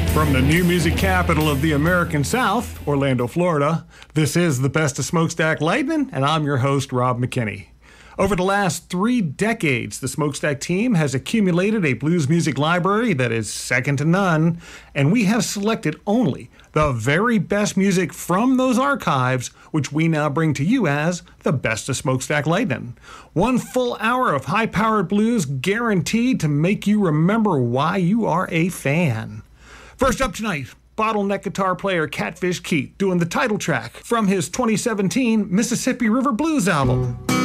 From the new music capital of the American South, Orlando, Florida, this is the Best of Smokestack Lightning, and I'm your host, Rob McKinney. Over the last 3 decades, the Smokestack team has accumulated a blues music library that is second to none, and we have selected only the very best music from those archives, which we now bring to you as the Best of Smokestack Lightning. 1 full hour of high-powered blues guaranteed to make you remember why you are a fan. First up tonight, bottleneck guitar player Catfish Keith doing the title track from his 2017 Mississippi River Blues album.